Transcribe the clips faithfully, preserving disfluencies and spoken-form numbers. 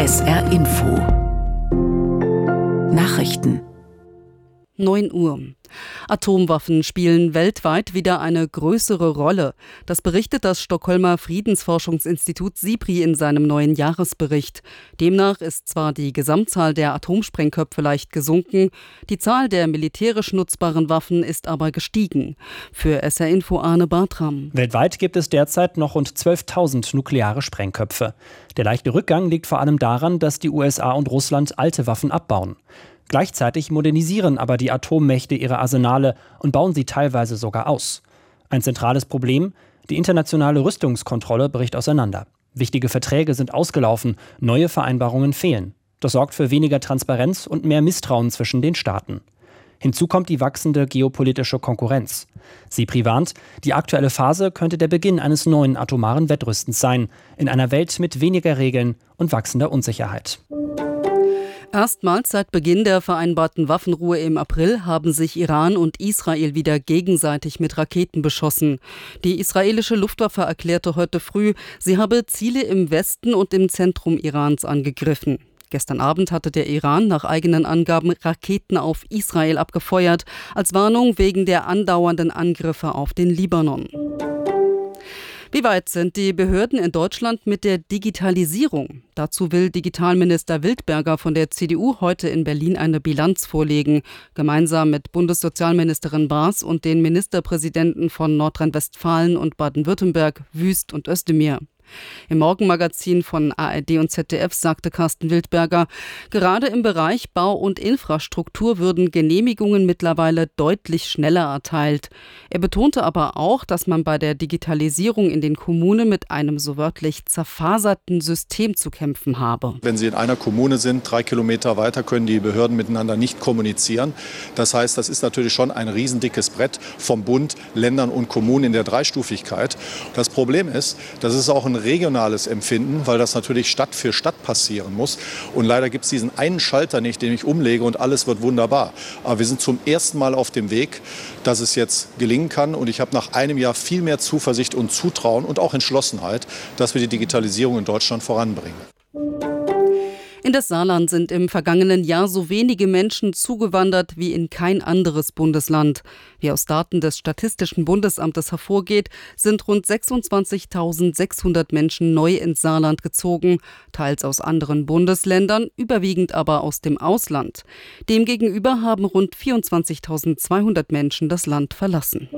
S R Info Nachrichten neun Uhr. Atomwaffen spielen weltweit wieder eine größere Rolle. Das berichtet das Stockholmer Friedensforschungsinstitut SIPRI in seinem neuen Jahresbericht. Demnach ist zwar die Gesamtzahl der Atomsprengköpfe leicht gesunken, die Zahl der militärisch nutzbaren Waffen ist aber gestiegen. Für S R Info Arne Bartram. Weltweit gibt es derzeit noch rund zwölftausend nukleare Sprengköpfe. Der leichte Rückgang liegt vor allem daran, dass die U S A und Russland alte Waffen abbauen. Gleichzeitig modernisieren aber die Atommächte ihre Arsenale und bauen sie teilweise sogar aus. Ein zentrales Problem: die internationale Rüstungskontrolle bricht auseinander. Wichtige Verträge sind ausgelaufen, neue Vereinbarungen fehlen. Das sorgt für weniger Transparenz und mehr Misstrauen zwischen den Staaten. Hinzu kommt die wachsende geopolitische Konkurrenz. SIPRI warnt, die aktuelle Phase könnte der Beginn eines neuen atomaren Wettrüstens sein, in einer Welt mit weniger Regeln und wachsender Unsicherheit. Erstmals seit Beginn der vereinbarten Waffenruhe im April haben sich Iran und Israel wieder gegenseitig mit Raketen beschossen. Die israelische Luftwaffe erklärte heute früh, sie habe Ziele im Westen und im Zentrum Irans angegriffen. Gestern Abend hatte der Iran nach eigenen Angaben Raketen auf Israel abgefeuert, als Warnung wegen der andauernden Angriffe auf den Libanon. Wie weit sind die Behörden in Deutschland mit der Digitalisierung? Dazu will Digitalminister Wildberger von der C D U heute in Berlin eine Bilanz vorlegen, gemeinsam mit Bundessozialministerin Baas und den Ministerpräsidenten von Nordrhein-Westfalen und Baden-Württemberg, Wüst und Özdemir. Im Morgenmagazin von A R D und Z D F sagte Carsten Wildberger, gerade im Bereich Bau und Infrastruktur würden Genehmigungen mittlerweile deutlich schneller erteilt. Er betonte aber auch, dass man bei der Digitalisierung in den Kommunen mit einem so wörtlich zerfaserten System zu kämpfen habe. Wenn Sie in einer Kommune sind, drei Kilometer weiter, können die Behörden miteinander nicht kommunizieren. Das heißt, das ist natürlich schon ein riesendickes Brett vom Bund, Ländern und Kommunen in der Dreistufigkeit. Das Problem ist, das ist auch ein regionales Empfinden, weil das natürlich Stadt für Stadt passieren muss. Und leider gibt es diesen einen Schalter nicht, den ich umlege und alles wird wunderbar. Aber wir sind zum ersten Mal auf dem Weg, dass es jetzt gelingen kann. Und ich habe nach einem Jahr viel mehr Zuversicht und Zutrauen und auch Entschlossenheit, dass wir die Digitalisierung in Deutschland voranbringen. In das Saarland sind im vergangenen Jahr so wenige Menschen zugewandert wie in kein anderes Bundesland. Wie aus Daten des Statistischen Bundesamtes hervorgeht, sind rund sechsundzwanzigtausendsechshundert Menschen neu ins Saarland gezogen, teils aus anderen Bundesländern, überwiegend aber aus dem Ausland. Demgegenüber haben rund vierundzwanzigtausendzweihundert Menschen das Land verlassen.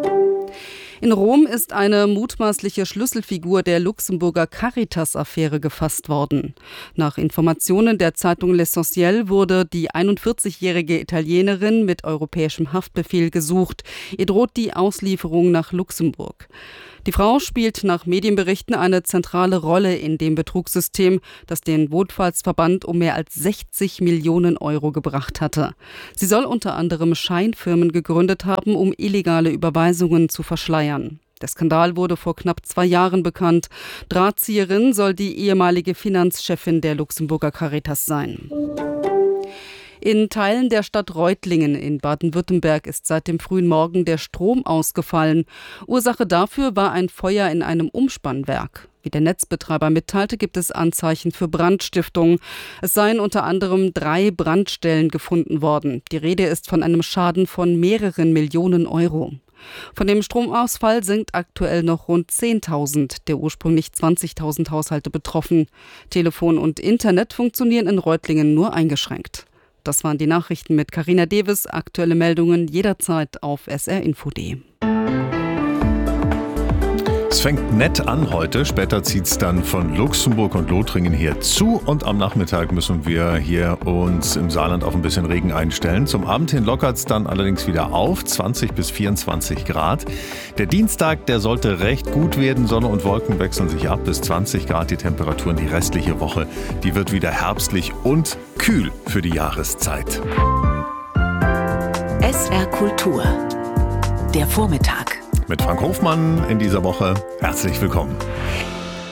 In Rom ist eine mutmaßliche Schlüsselfigur der Luxemburger Caritas-Affäre gefasst worden. Nach Informationen der Zeitung L'Essentiel wurde die einundvierzigjährige Italienerin mit europäischem Haftbefehl gesucht. Ihr droht die Auslieferung nach Luxemburg. Die Frau spielt nach Medienberichten eine zentrale Rolle in dem Betrugssystem, das den Wohlfahrtsverband um mehr als sechzig Millionen Euro gebracht hatte. Sie soll unter anderem Scheinfirmen gegründet haben, um illegale Überweisungen zu verschleiern. Der Skandal wurde vor knapp zwei Jahren bekannt. Drahtzieherin soll die ehemalige Finanzchefin der Luxemburger Caritas sein. In Teilen der Stadt Reutlingen in Baden-Württemberg ist seit dem frühen Morgen der Strom ausgefallen. Ursache dafür war ein Feuer in einem Umspannwerk. Wie der Netzbetreiber mitteilte, gibt es Anzeichen für Brandstiftung. Es seien unter anderem drei Brandstellen gefunden worden. Die Rede ist von einem Schaden von mehreren Millionen Euro. Von dem Stromausfall sind aktuell noch rund zehntausend der ursprünglich zwanzigtausend Haushalte betroffen. Telefon und Internet funktionieren in Reutlingen nur eingeschränkt. Das waren die Nachrichten mit Carina Deves. Aktuelle Meldungen jederzeit auf S R Info punkt de. Es fängt nett an heute, später zieht es dann von Luxemburg und Lothringen her zu und am Nachmittag müssen wir hier uns im Saarland auf ein bisschen Regen einstellen. Zum Abend hin lockert es dann allerdings wieder auf, zwanzig bis vierundzwanzig Grad. Der Dienstag, der sollte recht gut werden, Sonne und Wolken wechseln sich ab bis zwanzig Grad. Die Temperaturen die restliche Woche, die wird wieder herbstlich und kühl für die Jahreszeit. S R Kultur, der Vormittag. Mit Frank Hofmann in dieser Woche. Herzlich willkommen.